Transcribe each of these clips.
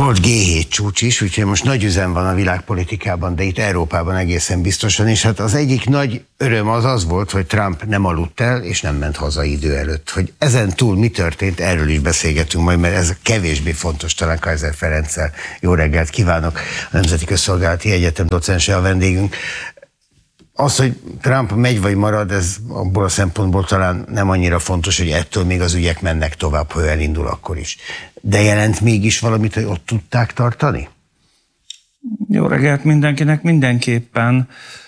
Volt G7 csúcs is, úgyhogy most nagy üzem van a világpolitikában, de itt Európában egészen biztosan, és hát az egyik nagy öröm az volt, hogy Trump nem aludt el, és nem ment haza idő előtt. Hogy ezen túl mi történt, erről is beszélgetünk majd, mert ez kevésbé fontos talán Kaiser Ferenccel. Jó reggelt kívánok! A Nemzeti Közszolgálati Egyetem docense a vendégünk. Az, hogy Trump megy vagy marad, ez abból a szempontból talán nem annyira fontos, hogy ettől még az ügyek mennek tovább, ha ő elindul akkor is. De jelent mégis valamit, hogy ott tudták tartani? Jó reggelt mindenkinek, mindenképpen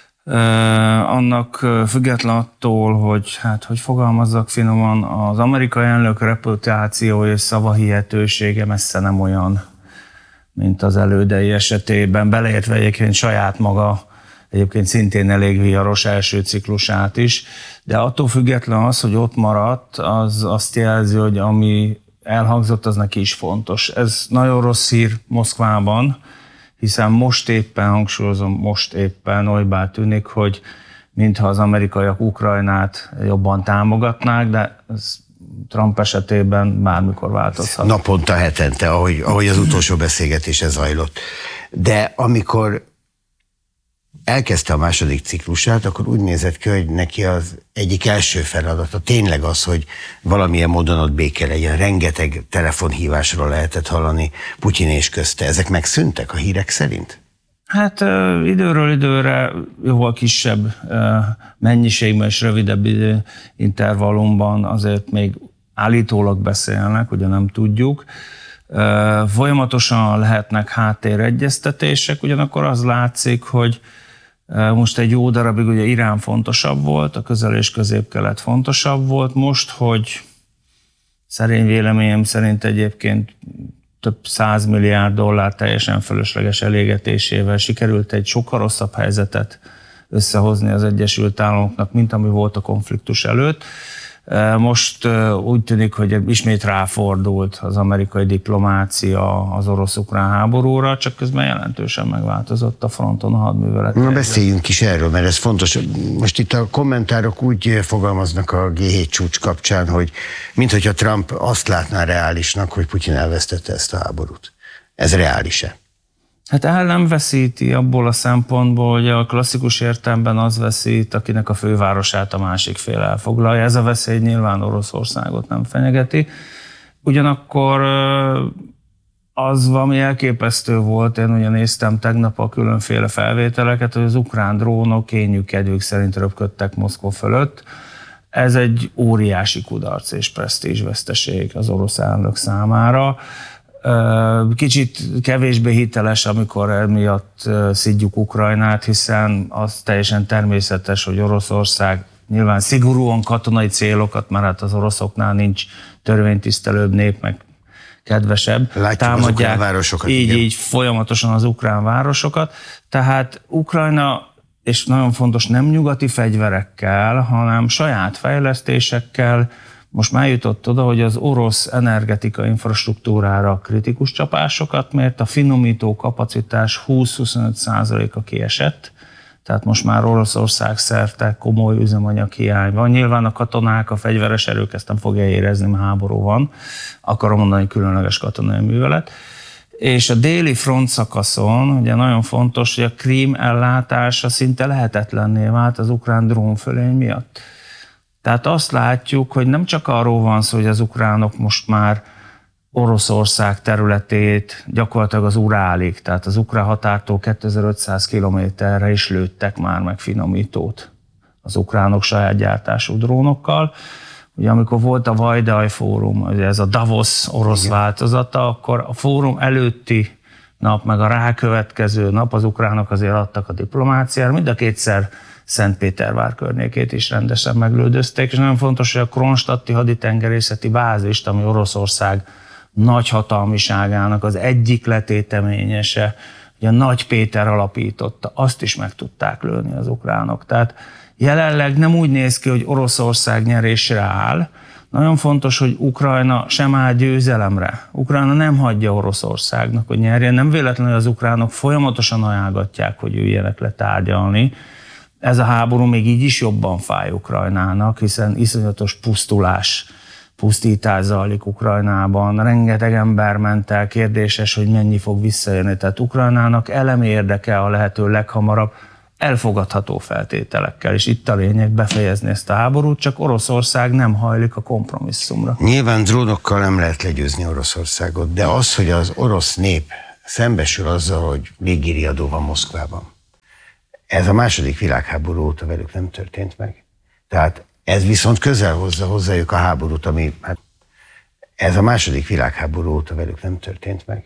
annak független attól, hogy fogalmazzak finoman, az amerikai elnök reputáció és szavahihetősége messze nem olyan, mint az elődei esetében, beleértve egyébként saját maga, egyébként szintén elég viharos első ciklusát is, de attól független az, hogy ott maradt, az azt jelzi, hogy ami elhangzott, az neki is fontos. Ez nagyon rossz hír Moszkvában, hiszen most éppen, hangsúlyozom, most éppen olybá tűnik, hogy mintha az amerikaiak Ukrajnát jobban támogatnák, de ez Trump esetében bármikor változhat. Naponta, hetente, ahogy az utolsó beszélgetése zajlott. De amikor elkezdte a második ciklusát, akkor úgy nézett ki, hogy neki az egyik első feladata tényleg az, hogy valamilyen módon ott béke legyen. Rengeteg telefonhívásról lehetett hallani Putyin és közte. Ezek megszűntek a hírek szerint? Hát időről időre jóval kisebb mennyiségben és rövidebb intervallumban azért még állítólag beszélnek, ugye nem tudjuk. Folyamatosan lehetnek háttéregyeztetések, ugyanakkor az látszik, hogy most egy jó darabig ugye Irán fontosabb volt, a Közel- és Közép-Kelet fontosabb volt, most, hogy szerény véleményem szerint egyébként több 100 milliárd dollár teljesen fölösleges elégetésével sikerült egy sokkal rosszabb helyzetet összehozni az Egyesült Államoknak, mint ami volt a konfliktus előtt. Most úgy tűnik, hogy ismét ráfordult az amerikai diplomácia az orosz-ukrán háborúra, csak közben jelentősen megváltozott a fronton a hadművelet. Na beszéljünk is erről, mert ez fontos. Most itt a kommentárok úgy fogalmaznak a G7 csúcs kapcsán, hogy minthogyha Trump azt látná reálisnak, hogy Putyin elvesztette ezt a háborút. Ez reális-e? Hát el nem veszíti abból a szempontból, hogy a klasszikus értelemben az veszít, akinek a fővárosát a másik fél elfoglalja. Ez a veszély nyilván Oroszországot nem fenyegeti. Ugyanakkor az valami elképesztő volt, én ugye néztem tegnap a különféle felvételeket, hogy az ukrán drónok kényük kedvük szerint röpködtek Moszkva fölött. Ez egy óriási kudarc és presztízsveszteség az orosz elnök számára. Kicsit kevésbé hiteles, amikor emiatt szidjuk Ukrajnát, hiszen az teljesen természetes, hogy Oroszország nyilván szigorúan katonai célokat, mert hát az oroszoknál nincs törvénytisztelőbb nép, meg kedvesebb. Látjuk támadják az ukrán városokat. Így folyamatosan az ukrán városokat. Tehát Ukrajna, és nagyon fontos, nem nyugati fegyverekkel, hanem saját fejlesztésekkel, most már jutott oda, hogy az orosz energetika infrastruktúrára kritikus csapásokat mért, a finomító kapacitás 20-25%-a kiesett, tehát most már Oroszország szerte komoly üzemanyaghiány van. Nyilván a katonák, a fegyveres erők ezt nem fogja érezni, mert háború van, akarom mondani különleges katonai művelet. És a déli front szakaszon ugye nagyon fontos, hogy a Krím ellátása szinte lehetetlenné vált az ukrán drónfölény miatt. Tehát azt látjuk, hogy nem csak arról van szó, hogy az ukránok most már Oroszország területét gyakorlatilag az Urálig, tehát az ukrán határtól 2500 kilométerre is lőttek már meg finomítót az ukránok saját gyártású drónokkal. Ugye amikor volt a Vajdaj fórum, ugye ez a Davos orosz változata, akkor a fórum előtti nap, meg a rákövetkező nap az ukránok azért adtak a diplomáciára, mind a kétszer Szentpétervár környékét is rendesen meglődözték, és nagyon fontos, hogy a Kronstadti haditengerészeti bázist, ami Oroszország nagyhatalmiságának az egyik letéteményese, ugye a Nagy Péter alapította, azt is meg tudták lőni az ukránok. Tehát jelenleg nem úgy néz ki, hogy Oroszország nyerésre áll. Nagyon fontos, hogy Ukrajna sem áll győzelemre. Ukrajna nem hagyja Oroszországnak, hogy nyerjen. Nem véletlenül az ukránok folyamatosan ajánlgatják, hogy üljenek le tárgyalni. Ez a háború még így is jobban fáj Ukrajnának, hiszen iszonyatos pusztulás pusztítás zajlik Ukrajnában, rengeteg ember ment el, kérdéses, hogy mennyi fog visszajönni. Tehát Ukrajnának elemi érdeke a lehető leghamarabb elfogadható feltételekkel, és itt a lényeg befejezni ezt a háborút, csak Oroszország nem hajlik a kompromisszumra. Nyilván drónokkal nem lehet legyőzni Oroszországot, de az, hogy az orosz nép szembesül azzal, hogy légiriadó van Moszkvában, ez a második világháború óta velük nem történt meg. Tehát ez viszont közel hozza hozzájuk a háborút, ami ez a második világháború óta velük nem történt meg.